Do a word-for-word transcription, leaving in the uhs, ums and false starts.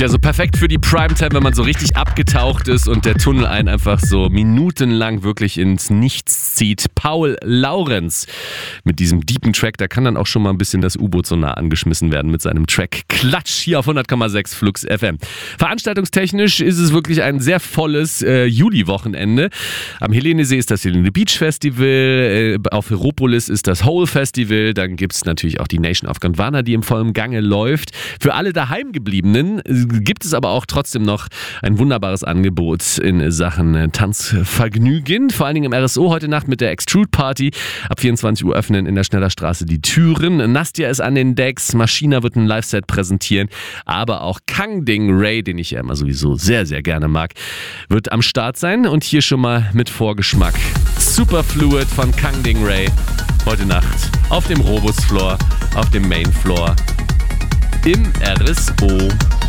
also perfekt für die Primetime, wenn man so richtig abgetaucht ist und der Tunnel einen einfach so minutenlang wirklich ins Nichts zieht. Paul Laurenz mit diesem deepen Track, da kann dann auch schon mal ein bisschen das U-Boot so nah angeschmissen werden mit seinem Track Klatsch hier auf hundert Komma sechs Flux F M. Veranstaltungstechnisch ist es wirklich ein sehr volles äh, Juli-Wochenende. Am Helenesee ist das Helene Beach Festival, äh, auf Heropolis ist das Hole Festival, dann gibt es natürlich auch die Nation of Gondwana, die im vollen Gange läuft. Für alle Daheimgebliebenen gibt es aber auch trotzdem noch ein wunderbares Angebot in Sachen Tanzvergnügen. Vor allen Dingen im R S O heute Nacht mit der Extrude Party. Ab vierundzwanzig Uhr öffnen in der Schnellerstraße die Türen. Nastia ist an den Decks, Maschina wird ein Live-Set präsentieren, aber auch Kangding Ray, den ich ja immer sowieso sehr, sehr gerne mag, wird am Start sein. Und hier schon mal mit Vorgeschmack. Superfluid von Kangding Ray. Heute Nacht auf dem Robus Floor, auf dem Main Floor im R S O.